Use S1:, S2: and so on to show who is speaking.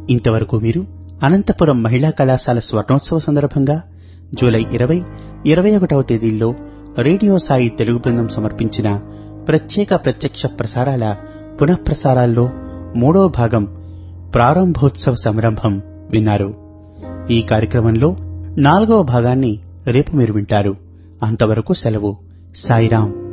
S1: ఇంతవరకు మీరు అనంతపురం మహిళా కళాశాల స్వర్ణోత్సవ సందర్భంగా జూలై 20, 21వ తేదీల్లో రేడియో సాయి తెలుగు బృందం సమర్పించిన ప్రత్యేక ప్రత్యక్ష ప్రసారాల పునఃప్రసారాల్లో 3వ భాగం ప్రారంభోత్సవ సంరంభం విన్నారు. ఈ కార్యక్రమంలో 4వ భాగాన్ని రేపు మీరు వింటారు. అంతవరకు సెలవు. సాయిరాం.